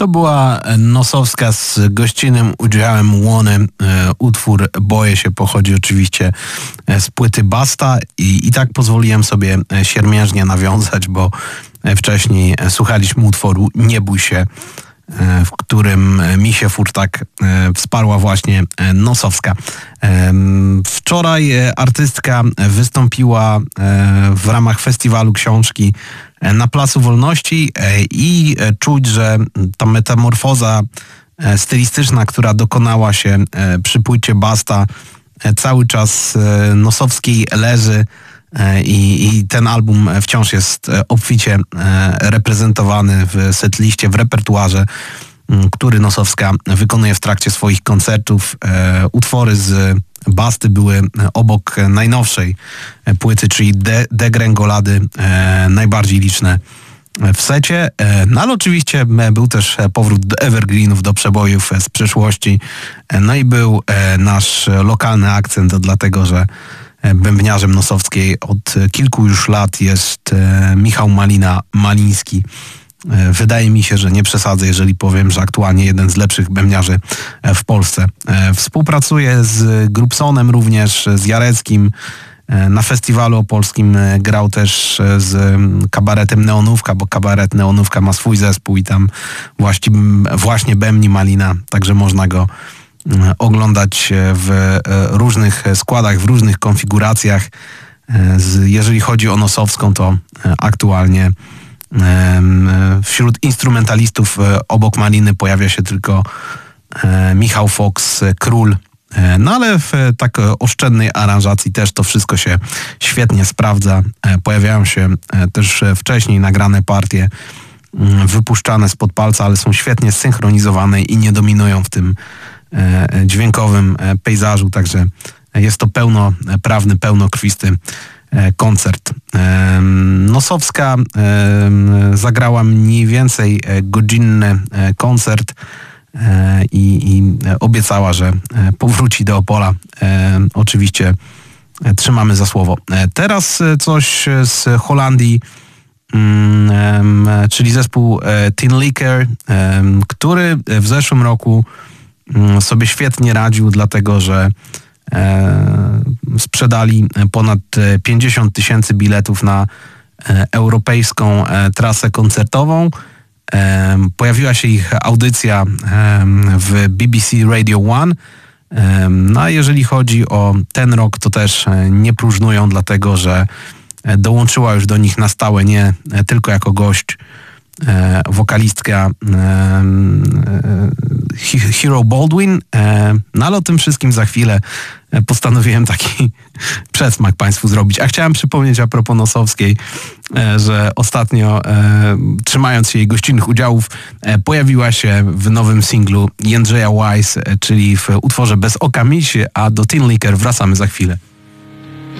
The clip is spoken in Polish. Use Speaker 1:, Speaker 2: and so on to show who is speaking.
Speaker 1: To była Nosowska z gościnnym udziałem Łony. Utwór Boję się pochodzi oczywiście z płyty Basta i tak pozwoliłem sobie siermiężnie nawiązać, bo wcześniej słuchaliśmy utworu Nie bój się, w którym Misię Furtak wsparła właśnie Nosowska. Wczoraj artystka wystąpiła w ramach festiwalu książki na Placu Wolności i czuć, że ta metamorfoza stylistyczna, która dokonała się przy płycie Basta, cały czas Nosowskiej leży i ten album wciąż jest obficie reprezentowany w setliście, w repertuarze, który Nosowska wykonuje w trakcie swoich koncertów. Utwory z Basty były obok najnowszej płyty, czyli Degrengolady, najbardziej liczne w secie. No ale oczywiście był też powrót do evergreenów, do przebojów z przeszłości. No i był nasz lokalny akcent, dlatego że bębniarzem Nosowskiej od kilku już lat jest Michał Maliński. Wydaje mi się, że nie przesadzę, jeżeli powiem, że aktualnie jeden z lepszych bębniarzy w Polsce. Współpracuje z Grubsonem również, z Jareckim. Na festiwalu opolskim grał też z kabaretem Neonówka, bo kabaret Neonówka ma swój zespół i tam właśnie bębni Malina, także można go oglądać w różnych składach, w różnych konfiguracjach. Jeżeli chodzi o Nosowską, to aktualnie wśród instrumentalistów obok Maliny pojawia się tylko Michał Fox, Król. No ale w tak oszczędnej aranżacji też to wszystko się świetnie sprawdza. Pojawiają się też wcześniej nagrane partie wypuszczane spod palca, ale są świetnie zsynchronizowane i nie dominują w tym dźwiękowym pejzażu, także jest to pełnoprawny, pełnokrwisty koncert. Nosowska zagrała mniej więcej godzinny koncert i obiecała, że powróci do Opola. Oczywiście trzymamy za słowo. Teraz coś z Holandii, czyli zespół Tin Licker, który w zeszłym roku sobie świetnie radził, dlatego że sprzedali ponad 50 000 biletów na europejską trasę koncertową. Pojawiła się ich audycja w BBC Radio 1. No a jeżeli chodzi o ten rok, to też nie próżnują, dlatego że dołączyła już do nich na stałe nie tylko jako gość wokalistka Hero Baldwin, no ale o tym wszystkim za chwilę. Postanowiłem taki przedsmak Państwu zrobić. A chciałem przypomnieć a propos Nosowskiej, że ostatnio trzymając się jej gościnnych udziałów pojawiła się w nowym singlu Jędrzeja Wise, czyli w utworze Bez oka misie, a do Tin Licker wracamy za chwilę.